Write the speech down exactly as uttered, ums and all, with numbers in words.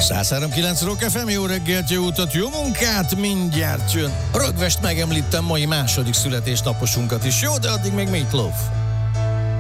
száz három kilenc Rock ef em, jó reggelt, jó utat, jó munkát, mindjárt jön. Rögvest megemlítem mai második születésnaposunkat is, jó, de addig még Meat Loaf.